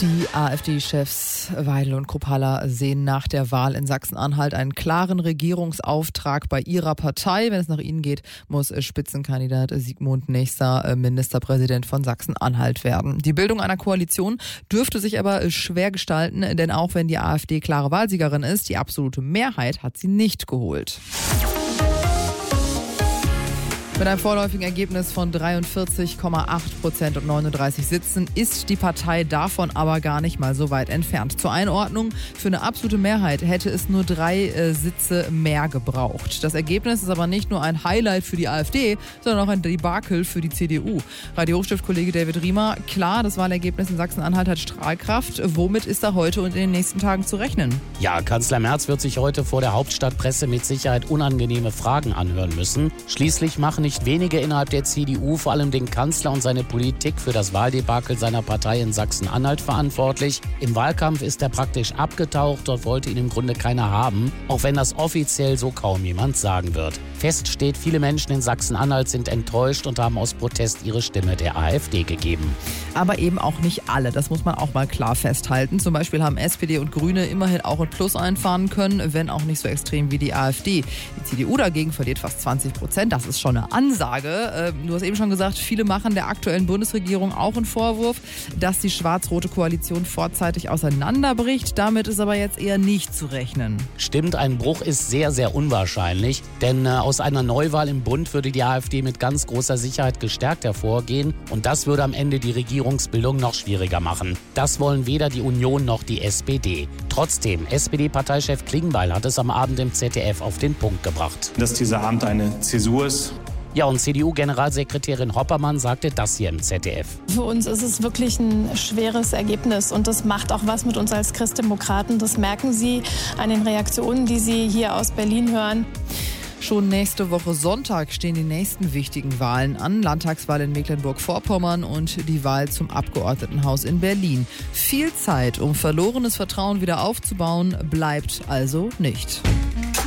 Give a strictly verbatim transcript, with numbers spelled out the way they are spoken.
Die AfD-Chefs Weidel und Kruppalla sehen nach der Wahl in Sachsen-Anhalt einen klaren Regierungsauftrag bei ihrer Partei. Wenn es nach ihnen geht, muss Spitzenkandidat Sigmund nächster Ministerpräsident von Sachsen-Anhalt werden. Die Bildung einer Koalition dürfte sich aber schwer gestalten, denn auch wenn die AfD klare Wahlsiegerin ist, die absolute Mehrheit hat sie nicht geholt. Mit einem vorläufigen Ergebnis von dreiundvierzig Komma acht Prozent und neununddreißig Sitzen ist die Partei davon aber gar nicht mal so weit entfernt. Zur Einordnung, für eine absolute Mehrheit hätte es nur drei äh, Sitze mehr gebraucht. Das Ergebnis ist aber nicht nur ein Highlight für die AfD, sondern auch ein Debakel für die C D U. Radio-Hochstift-Kollege David Riemer, klar, das Wahlergebnis in Sachsen-Anhalt hat Strahlkraft. Womit ist da heute und in den nächsten Tagen zu rechnen? Ja, Kanzler Merz wird sich heute vor der Hauptstadtpresse mit Sicherheit unangenehme Fragen anhören müssen. Schließlich machen nicht wenige innerhalb der C D U vor allem den Kanzler und seine Politik für das Wahldebakel seiner Partei in Sachsen-Anhalt verantwortlich. Im Wahlkampf ist er praktisch abgetaucht, dort wollte ihn im Grunde keiner haben, auch wenn das offiziell so kaum jemand sagen wird. Fest steht, viele Menschen in Sachsen-Anhalt sind enttäuscht und haben aus Protest ihre Stimme der AfD gegeben. Aber eben auch nicht alle, das muss man auch mal klar festhalten. Zum Beispiel haben S P D und Grüne immerhin auch ein Plus einfahren können, wenn auch nicht so extrem wie die AfD. Die C D U dagegen verliert fast zwanzig Prozent, das ist schon eine Ansage. Du hast eben schon gesagt, viele machen der aktuellen Bundesregierung auch einen Vorwurf, dass die schwarz-rote Koalition vorzeitig auseinanderbricht. Damit ist aber jetzt eher nicht zu rechnen. Stimmt, ein Bruch ist sehr, sehr unwahrscheinlich, denn äh, aus einer Neuwahl im Bund würde die AfD mit ganz großer Sicherheit gestärkt hervorgehen und das würde am Ende die Regierungsbildung noch schwieriger machen. Das wollen weder die Union noch die S P D. Trotzdem, S P D-Parteichef Klingbeil hat es am Abend im Z D F auf den Punkt gebracht. Dass dieser Abend eine Zäsur ist. Ja, und C D U-Generalsekretärin Hoppermann sagte das hier im Z D F. Für uns ist es wirklich ein schweres Ergebnis und das macht auch was mit uns als Christdemokraten. Das merken Sie an den Reaktionen, die Sie hier aus Berlin hören. Schon nächste Woche Sonntag stehen die nächsten wichtigen Wahlen an. Landtagswahl in Mecklenburg-Vorpommern und die Wahl zum Abgeordnetenhaus in Berlin. Viel Zeit, um verlorenes Vertrauen wieder aufzubauen, bleibt also nicht.